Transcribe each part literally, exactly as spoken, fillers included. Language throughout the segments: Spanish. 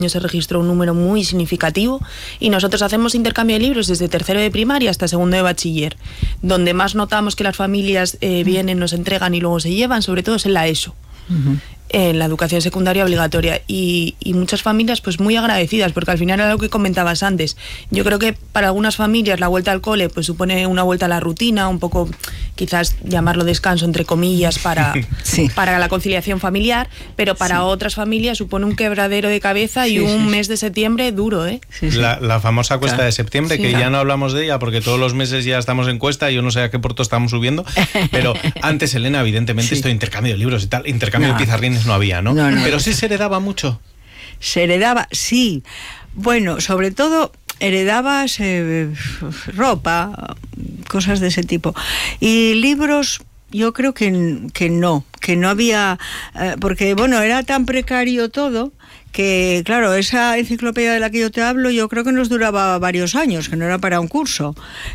se registró un número muy significativo y nosotros hacemos intercambio de libros desde tercero de primaria hasta segundo de bachiller. Donde más notamos que las familias eh, vienen, nos entregan y luego se llevan, sobre todo es en la ESO. Uh-huh. En la educación secundaria obligatoria y, y muchas familias pues muy agradecidas, porque al final era lo que comentabas antes. Yo creo que para algunas familias la vuelta al cole pues supone una vuelta a la rutina, un poco quizás llamarlo descanso entre comillas para, sí. para la conciliación familiar, pero para sí. otras familias supone un quebradero de cabeza y sí, un sí, mes de septiembre duro, ¿eh? Sí, sí. La, la famosa cuesta claro. de septiembre, sí, que claro. ya no hablamos de ella porque todos los meses ya estamos en cuesta y yo no sé a qué puerto estamos subiendo, pero antes, Elena, evidentemente sí. esto de intercambio de libros y tal, intercambio no. de pizarrines no había, ¿no? no, no pero sí se heredaba mucho. Se heredaba, sí. Bueno, sobre todo heredabas eh, ropa, cosas de ese tipo. Y libros, yo creo que, que no, que no había, eh, porque bueno, era tan precario todo, que claro, esa enciclopedia de la que yo te hablo yo creo que nos duraba varios años, que no era para un curso.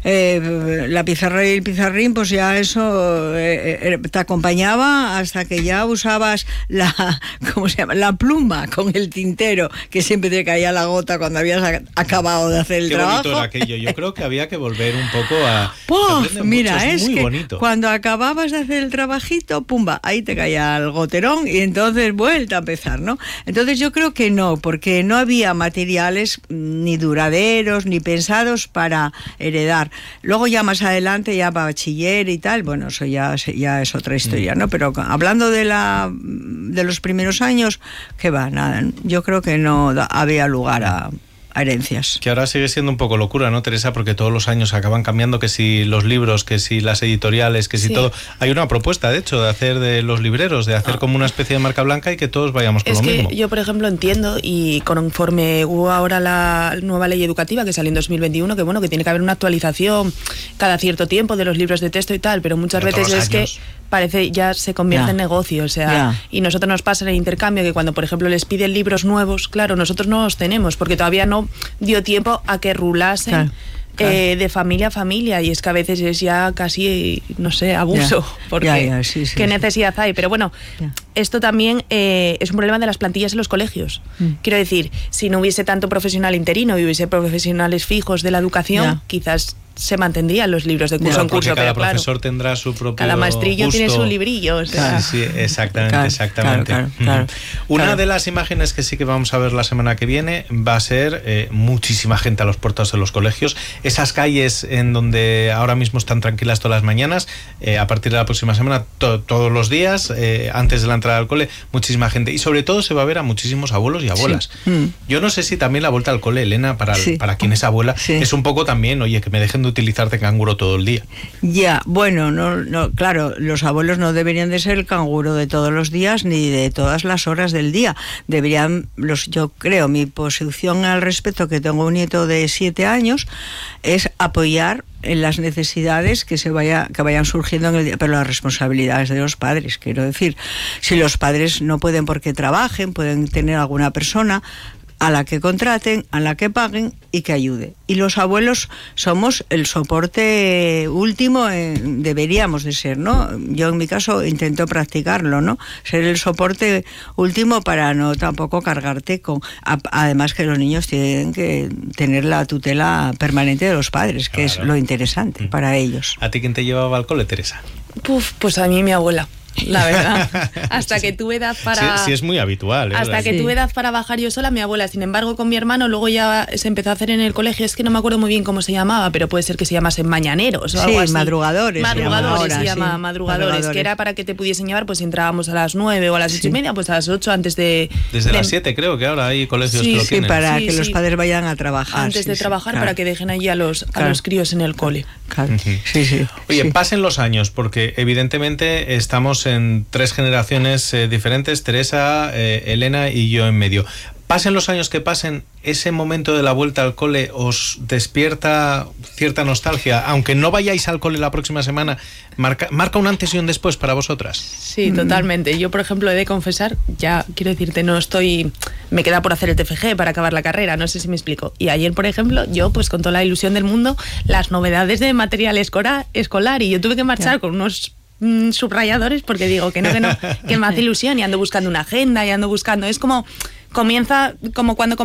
Eh, la pizarra y el pizarrín, pues ya eso eh, te acompañaba hasta que ya usabas la, ¿cómo se llama? La pluma con el tintero, que siempre te caía la gota cuando habías acabado de hacer el Qué trabajo. Qué bonito era aquello. Yo creo que había que volver un poco a... ¡Puf! Mira, mucho, es, es muy que bonito. Cuando acababas de hacer el trabajito, pumba, ahí te caía el goterón y entonces vuelta a empezar, ¿no? Entonces yo creo que no, porque no había materiales ni duraderos ni pensados para heredar. Luego ya más adelante, ya para bachiller y tal, bueno, eso ya, ya es otra historia, ¿no? Pero hablando de la de los primeros años, que va, nada, yo creo que no había lugar a... herencias. Que ahora sigue siendo un poco locura, ¿no, Teresa? Porque todos los años acaban cambiando, que si los libros, que si las editoriales, que si sí. todo. Hay una propuesta, de hecho, de hacer de los libreros, de hacer como una especie de marca blanca y que todos vayamos con es lo que mismo. Yo, por ejemplo, entiendo, y conforme hubo ahora la nueva ley educativa que salió en dos mil veintiuno, que bueno, que tiene que haber una actualización cada cierto tiempo de los libros de texto y tal, pero muchas pero veces es años. que parece ya se convierte ya. en negocio, o sea, ya. y nosotros nos pasa en el intercambio que cuando, por ejemplo, les piden libros nuevos, claro, nosotros no los tenemos, porque todavía no dio tiempo a que rulasen claro, claro. Eh, de familia a familia, y es que a veces es ya casi, no sé, abuso, ya, porque ya, ya, sí, sí, qué sí. necesidad hay, pero bueno, ya. esto también eh, es un problema de las plantillas en los colegios. Mm. Quiero decir, si no hubiese tanto profesional interino y hubiese profesionales fijos de la educación, ya. quizás se mantendrían los libros de curso no, en curso, cada pero profesor claro, tendrá su propio cada maestrillo gusto. tiene su librillo, o sea. Sí, sí, exactamente, claro, exactamente. Claro, claro, claro, Una claro. de las imágenes que sí que vamos a ver la semana que viene va a ser eh, muchísima gente a los puertos de los colegios, esas calles en donde ahora mismo están tranquilas todas las mañanas, eh, a partir de la próxima semana to- todos los días, eh, antes de la entrada al cole, muchísima gente, y sobre todo se va a ver a muchísimos abuelos y abuelas. Sí. Mm. Yo no sé si también la vuelta al cole, Elena, para, sí. para quien es abuela, sí. es un poco también, oye, que me dejen de utilizarte canguro todo el día. Ya, bueno, no, no, claro, los abuelos no deberían de ser el canguro de todos los días ni de todas las horas del día. Deberían, los, yo creo, mi posición al respecto, que tengo un nieto de siete años, es apoyar en las necesidades que se vaya que vayan surgiendo en el día, pero las responsabilidades de los padres, quiero decir, si los padres no pueden porque trabajen, pueden tener alguna persona a la que contraten, a la que paguen y que ayude. Y los abuelos somos el soporte último, eh, deberíamos de ser, ¿no? Yo en mi caso intento practicarlo, ¿no? Ser el soporte último para no tampoco cargarte con... A, además que los niños tienen que tener la tutela permanente de los padres, que claro. es lo interesante mm. para ellos. ¿A ti quién te llevaba al cole, Teresa? Puf, pues a mí mi abuela. La verdad, hasta que tuve edad para... Sí, sí es muy habitual. ¿eh? Hasta que sí. tuve edad para bajar yo sola, mi abuela. Sin embargo, con mi hermano luego ya se empezó a hacer en el colegio, es que no me acuerdo muy bien cómo se llamaba, pero puede ser que se llamase mañaneros o sí, algo así. madrugadores. Madrugadores se llama, se llama sí. madrugadores, madrugadores, que era para que te pudiesen llevar, pues si entrábamos a las nueve o a las ocho sí. y media, pues a las ocho antes de... Desde de... las siete creo que ahora hay colegios sí, que lo sí, tienen. para sí, que sí. los padres vayan a trabajar. Antes sí, de sí, trabajar, claro. para que dejen allí a los, a claro. los críos en el cole. Claro. Uh-huh. Sí, sí. Oye, sí. pasen los años, porque evidentemente estamos en tres generaciones eh, diferentes, Teresa, eh, Elena y yo en medio. Pasen los años que pasen, ese momento de la vuelta al cole os despierta cierta nostalgia, aunque no vayáis al cole la próxima semana, marca, marca un antes y un después para vosotras. Sí, totalmente. Yo, por ejemplo, he de confesar, ya quiero decirte, no estoy, me queda por hacer el T F G para acabar la carrera, no sé si me explico. Y ayer, por ejemplo, yo pues con toda la ilusión del mundo, las novedades de material escolar, escolar y yo tuve que marchar ya. con unos mm, subrayadores porque digo que no, que no, que me hace ilusión y ando buscando una agenda y ando buscando, es como... comienza como cuando